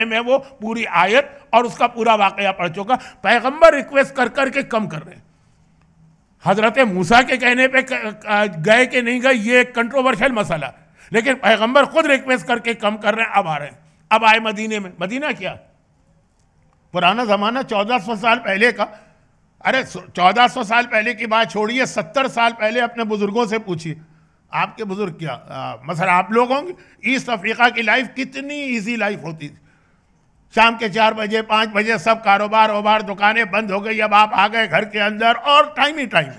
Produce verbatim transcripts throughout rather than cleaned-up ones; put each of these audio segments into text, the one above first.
में वो पूरी आयत और उसका पूरा वाकया पढ़ चुका। पैगंबर रिक्वेस्ट कर करके कम कर रहे हैं। हजरत मूसा के कहने पे गए कि नहीं गए ये एक कंट्रोवर्शियल मसला, लेकिन पैगंबर खुद रिक्वेस्ट करके कम कर रहे हैं। अब आ रहे हैं, अब आए मदीने में। मदीना क्या पुराना जमाना, चौदह सौ साल पहले का। अरे चौदह सौ साल पहले की बात छोड़िए, सत्तर साल पहले अपने बुजुर्गों से पूछिए, आपके बुजुर्ग क्या मसला आप लोगों की ईस्ट अफ्रीका की लाइफ कितनी इजी लाइफ होती थी। शाम के चार बजे पाँच बजे सब कारोबार वोबार दुकानें बंद हो गई, अब आप आ गए घर के अंदर और टाइम ही टाइम।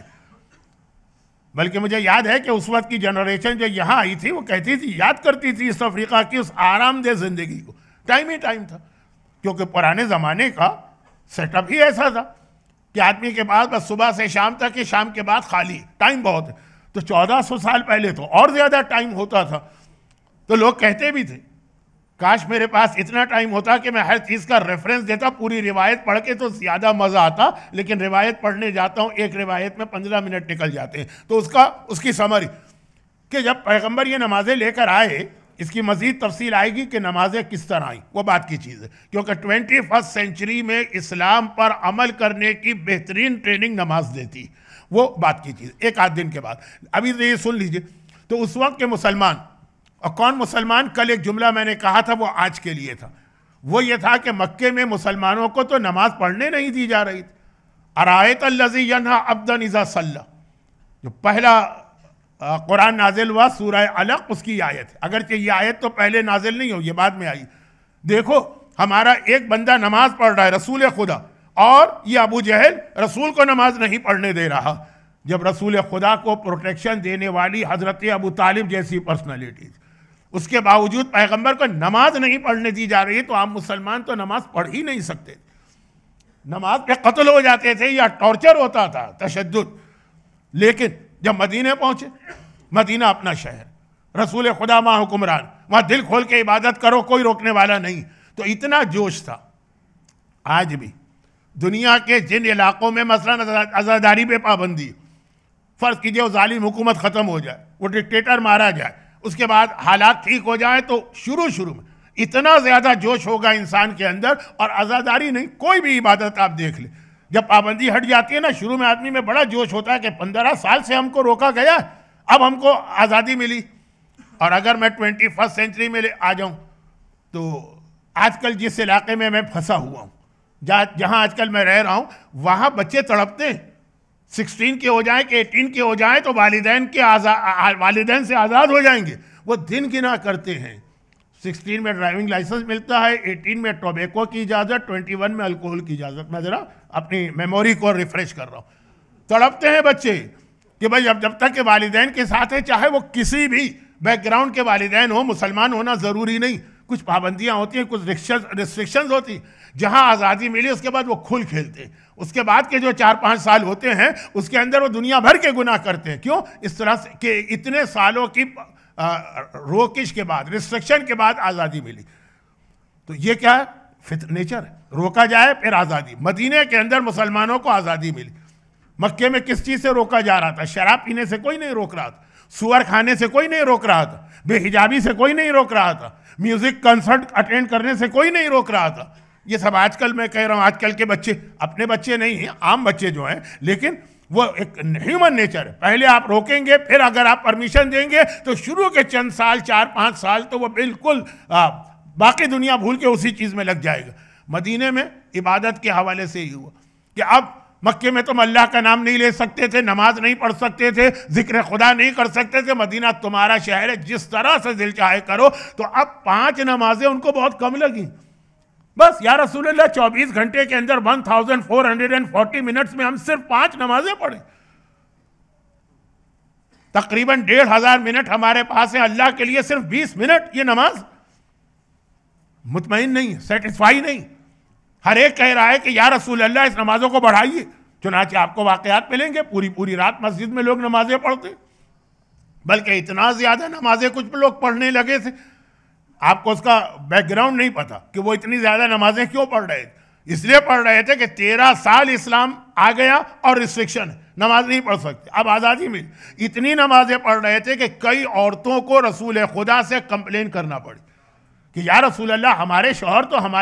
बल्कि मुझे याद है कि उस वक्त की जनरेशन जो यहाँ आई थी वो कहती थी, याद करती थी ईस्ट अफ्रीका की उस आरामदेह जिंदगी को। टाइम ही टाइम था, क्योंकि पुराने ज़माने का सेटअप ही ऐसा था कि आदमी के पास बस सुबह से शाम तक ही, शाम के बाद खाली, टाइम बहुत है। तो चौदह सौ साल पहले तो और ज़्यादा टाइम होता था। तो लोग कहते भी थे काश मेरे पास इतना टाइम होता कि मैं हर चीज़ का रेफरेंस देता, पूरी रिवायत पढ़ के तो ज़्यादा मज़ा आता। लेकिन रिवायत पढ़ने जाता हूँ, एक रिवायत में पंद्रह मिनट निकल जाते हैं। तो उसका उसकी समरी कि जब पैगंबर ये नमाजें लेकर आए, इसकी मज़ीद तफसील आएगी कि नमाजें किस तरह आई, वो बात की चीज़ है। क्योंकि ट्वेंटी फर्स्ट सेंचुरी में इस्लाम पर अमल करने की बेहतरीन ट्रेनिंग नमाज देती, वो बात की चीज़। एक आध दिन के बाद अभी तो ये सुन लीजिए, तो उस वक्त के मुसलमान, और कौन मुसलमान, कल एक जुमला मैंने कहा था वो आज के लिए था, वो ये था कि मक्के में मुसलमानों को तो नमाज पढ़ने नहीं दी जा रही थी। अरायत अल्लज़ी यन्हा अब्दन इज़ा सल्ला, जो पहला कुरान नाजिल हुआ सूरह अलक, उसकी आयत है। अगरचे ये आयत तो पहले नाजिल नहीं हो, ये बाद में आई। देखो हमारा एक बंदा नमाज पढ़ रहा है, रसूल खुदा, और ये अबू जहल रसूल को नमाज नहीं पढ़ने दे रहा, जब रसूल खुदा को प्रोटेक्शन देने वाली हजरत अबू तालिब जैसी पर्सनैलिटी, उसके बावजूद पैगंबर को नमाज नहीं पढ़ने दी जा रही। तो आम मुसलमान तो नमाज पढ़ ही नहीं सकते, नमाज पे कत्ल हो जाते थे या टॉर्चर होता था, तशद्दुद। लेकिन जब मदीने पहुंचे, मदीना अपना शहर, रसूल खुदा मां हुक्मरान, वहां दिल खोल के इबादत करो, कोई रोकने वाला नहीं। तो इतना जोश था। आज भी दुनिया के जिन इलाकों में मसलन आज़ादारी पे पाबंदी, फर्ज कीजिए वो जालिम हुकूमत ख़त्म हो जाए, वो डिक्टेटर मारा जाए, उसके बाद हालात ठीक हो जाए, तो शुरू शुरू में इतना ज़्यादा जोश होगा इंसान के अंदर। और आज़ादारी नहीं, कोई भी इबादत आप देख ले, जब पाबंदी हट जाती है ना, शुरू में आदमी में बड़ा जोश होता है कि पंद्रह साल से हमको रोका गया, अब हमको आज़ादी मिली। और अगर मैं ट्वेंटी फर्स्ट सेंचुरी में आ जाऊँ, तो आजकल जिस इलाके में मैं फंसा हुआ हूँ, जहाँ जहाँ आजकल मैं रह रहा हूँ, वहाँ बच्चे तड़पते हैं, सिक्सटीन के हो जाए कि एटीन के हो जाए तो वालिदैन के आज़ाद वालिदैन से आज़ाद हो जाएंगे। वो दिन गिना करते हैं। सिक्सटीन में ड्राइविंग लाइसेंस मिलता है, एटीन में टोबैको की इजाज़त, ट्वेंटी वन में अल्कोहल की इजाज़त। मैं ज़रा अपनी मेमोरी को रिफ्रेश कर रहा हूँ। तड़पते हैं बच्चे कि भाई अब जब तक के वालिदैन के साथ है, चाहे वो किसी भी बैकग्राउंड के वालिदैन हो, मुसलमान होना ज़रूरी नहीं, कुछ पाबंदियाँ होती हैं, कुछ रिस्ट्रिक्शंस होती। जहाँ आज़ादी मिली उसके बाद वो खुल खेलते हैं। उसके बाद के जो चार पाँच साल होते हैं उसके अंदर वो दुनिया भर के गुनाह करते हैं। क्यों? इस तरह से कि इतने सालों की रोकिश के बाद, रिस्ट्रिक्शन के बाद आज़ादी मिली। तो ये क्या है? फित नेचर है, रोका जाए फिर आज़ादी। मदीने के अंदर मुसलमानों को आज़ादी मिली। मक्के में किस चीज़ से रोका जा रहा था? शराब पीने से कोई नहीं रोक रहा था, सुअर खाने से कोई नहीं रोक रहा था, बेहिजाबी से कोई नहीं रोक रहा था, म्यूजिक कंसर्ट अटेंड करने से कोई नहीं रोक रहा था। ये सब आजकल मैं कह रहा हूँ, आजकल के बच्चे, अपने बच्चे नहीं हैं, आम बच्चे जो हैं, लेकिन वो एक ह्यूमन नेचर है। पहले आप रोकेंगे, फिर अगर आप परमिशन देंगे तो शुरू के चंद साल, चार पाँच साल, तो वो बिल्कुल आ, बाकी दुनिया भूल के उसी चीज़ में लग जाएगा। मदीने में इबादत के हवाले से ही हुआ कि अब मक्के में तुम अल्लाह का नाम नहीं ले सकते थे, नमाज नहीं पढ़ सकते थे, जिक्र खुदा नहीं कर सकते थे। मदीना तुम्हारा शहर है, जिस तरह से दिल चाहे करो। तो अब पाँच नमाजें उनको बहुत कम लगी। बस या रसूलल्लाह, चौबीस घंटे के अंदर one thousand four hundred and forty minutes में हम सिर्फ पांच नमाजें पढ़े। तकरीबन डेढ़ हजार मिनट हमारे पास है, अल्लाह के लिए सिर्फ बीस मिनट ये नमाज। मुतमईन नहीं, सेटिस्फाई नहीं। हर एक कह रहा है कि या रसूलल्लाह इस नमाजों को बढ़ाइए। चुनाचे आपको वाकयात मिलेंगे, पूरी पूरी रात मस्जिद में लोग नमाजें पढ़ते, बल्कि इतना ज्यादा नमाजें कुछ लोग पढ़ने लगे थे। आपको उसका बैकग्राउंड नहीं पता कि वो इतनी ज्यादा नमाजें क्यों पढ़ रहे थे। इसलिए पढ़ रहे थे कि तेरह साल इस्लाम आ गया और रिस्ट्रिक्शन है, नमाज नहीं पढ़ सकते, अब आज़ादी मिली। इतनी नमाजें पढ़ रहे थे कि कई औरतों को रसूल खुदा से कंप्लेन करना पड़ी कि या रसूल अल्लाह, हमारे शौहर तो हमारे